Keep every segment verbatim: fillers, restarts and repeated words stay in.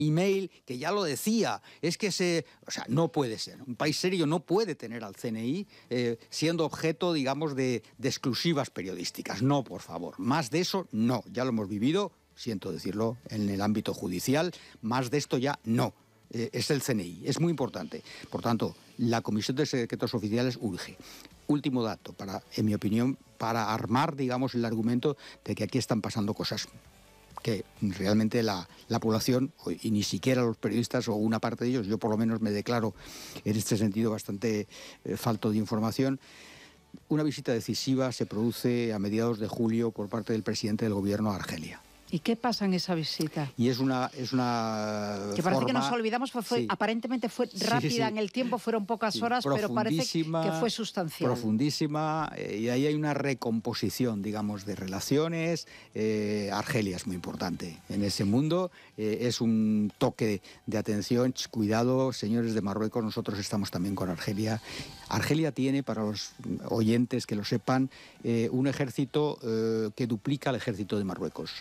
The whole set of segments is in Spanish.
email que ya lo decía, es que se, o sea, no puede ser. Un país serio no puede tener al C N I eh, siendo objeto, digamos, de, de exclusivas periodísticas. No, por favor. Más de eso, no. Ya lo hemos vivido, siento decirlo, en el ámbito judicial. Más de esto ya no. Eh, es el C N I. Es muy importante. Por tanto, la Comisión de Secretos Oficiales urge. Último dato, para, en mi opinión, para armar, digamos, el argumento de que aquí están pasando cosas que realmente la, la población, y ni siquiera los periodistas o una parte de ellos, yo por lo menos me declaro en este sentido bastante eh, falto de información. Una visita decisiva se produce a mediados de julio por parte del presidente del gobierno a Argelia. ¿Y qué pasa en esa visita? Y es una, es una que parece forma, que nos olvidamos, fue, fue sí. aparentemente fue rápida sí, sí. en el tiempo, fueron pocas sí. horas, pero parece que fue sustancial. Profundísima, eh, y ahí hay una recomposición, digamos, de relaciones. Eh, Argelia es muy importante en ese mundo, eh, es un toque de atención, cuidado, señores de Marruecos, nosotros estamos también con Argelia. Argelia tiene, para los oyentes que lo sepan, eh, un ejército eh, que duplica el ejército de Marruecos.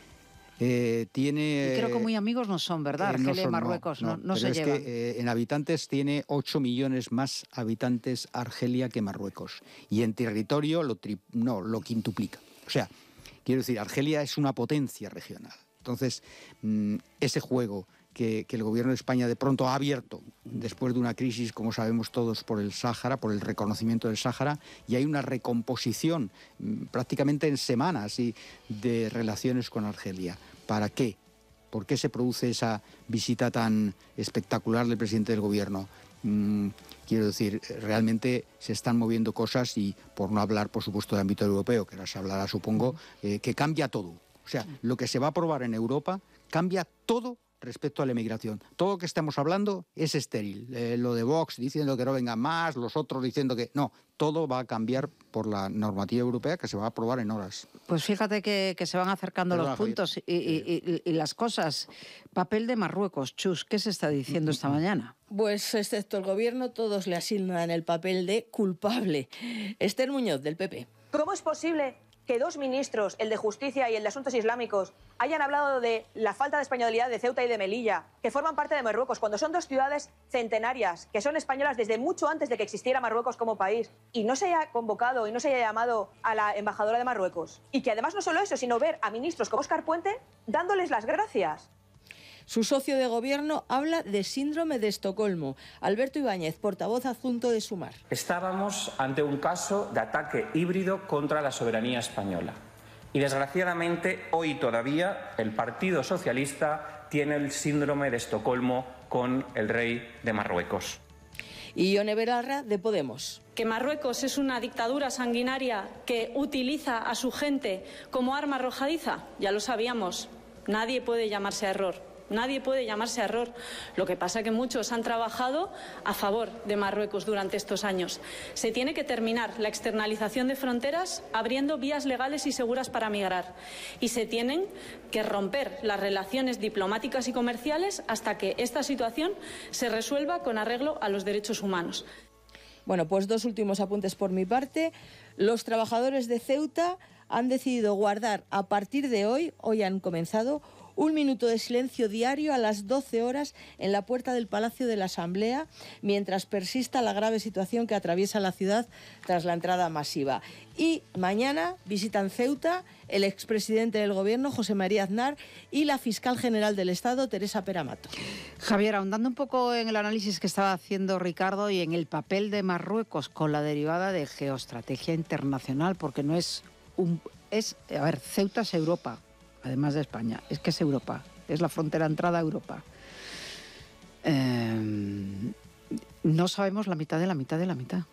Eh, tiene, y creo que muy amigos no son, ¿verdad? Argelia eh, no son, y Marruecos no, no, no, no se es llevan. Que, eh, en habitantes tiene ocho millones más habitantes Argelia que Marruecos. Y en territorio lo, tri, no, lo quintuplica. O sea, quiero decir, Argelia es una potencia regional. Entonces, mmm, ese juego que, que el gobierno de España de pronto ha abierto después de una crisis, como sabemos todos, por el Sáhara, por el reconocimiento del Sáhara, y hay una recomposición mmm, prácticamente en semanas y de relaciones con Argelia. ¿Para qué? ¿Por qué se produce esa visita tan espectacular del presidente del gobierno? Mm, quiero decir, realmente se están moviendo cosas y, por no hablar, por supuesto, de ámbito europeo, que ahora se hablará, supongo, eh, que cambia todo. O sea, lo que se va a aprobar en Europa cambia todo respecto a la emigración. Todo lo que estamos hablando es estéril. Eh, lo de Vox diciendo que no vengan más, los otros diciendo que no. Todo va a cambiar por la normativa europea que se va a aprobar en horas. Pues fíjate que, que se van acercando Perdona, los puntos y, y, y, y las cosas. Papel de Marruecos, Chus, ¿qué se está diciendo esta mañana? Pues excepto el gobierno, todos le asignan el papel de culpable. Esther Muñoz, del P P. ¿Cómo es posible que dos ministros, el de Justicia y el de Asuntos Islámicos, hayan hablado de la falta de españolidad de Ceuta y de Melilla, que forman parte de Marruecos, cuando son dos ciudades centenarias, que son españolas desde mucho antes de que existiera Marruecos como país, y no se haya convocado y no se haya llamado a la embajadora de Marruecos? Y que además no solo eso, sino ver a ministros como Óscar Puente dándoles las gracias. Su socio de gobierno habla de síndrome de Estocolmo. Alberto Ibáñez, portavoz adjunto de Sumar. Estábamos ante un caso de ataque híbrido contra la soberanía española. Y desgraciadamente, hoy todavía, el Partido Socialista tiene el síndrome de Estocolmo con el rey de Marruecos. Y Ione Belarra, de Podemos. Que Marruecos es una dictadura sanguinaria que utiliza a su gente como arma arrojadiza, ya lo sabíamos. Nadie puede llamarse a error. Nadie puede llamarse a error. Lo que pasa es que muchos han trabajado a favor de Marruecos durante estos años. Se tiene que terminar la externalización de fronteras abriendo vías legales y seguras para migrar. Y se tienen que romper las relaciones diplomáticas y comerciales hasta que esta situación se resuelva con arreglo a los derechos humanos. Bueno, pues dos últimos apuntes por mi parte. Los trabajadores de Ceuta han decidido guardar a partir de hoy, hoy han comenzado, un minuto de silencio diario a las doce horas en la puerta del Palacio de la Asamblea, mientras persista la grave situación que atraviesa la ciudad tras la entrada masiva. Y mañana visitan Ceuta el expresidente del Gobierno, José María Aznar, y la fiscal general del Estado, Teresa Peramato. Javier, ahondando un poco en el análisis que estaba haciendo Ricardo y en el papel de Marruecos con la derivada de geoestrategia internacional, porque no es un... es, a ver, Ceuta es Europa. Además de España, es que es Europa, es la frontera entrada a Europa. Eh, no sabemos la mitad de la mitad de la mitad.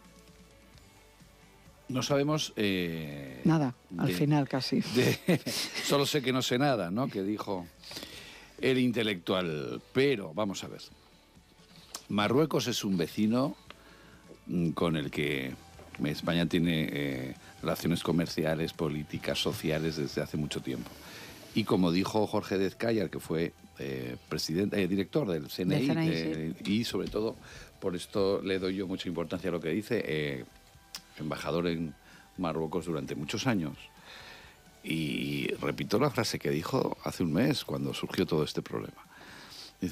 No sabemos... Eh, nada, al de, final casi. De, solo sé que no sé nada, ¿no?, que dijo el intelectual. Pero, vamos a ver, Marruecos es un vecino con el que España tiene eh, relaciones comerciales, políticas, sociales desde hace mucho tiempo. Y como dijo Jorge Dezcayar, que fue eh, presidente, eh, director del C N I, C N I eh, sí. y sobre todo, por esto le doy yo mucha importancia a lo que dice, eh, embajador en Marruecos durante muchos años. Y repito la frase que dijo hace un mes, cuando surgió todo este problema.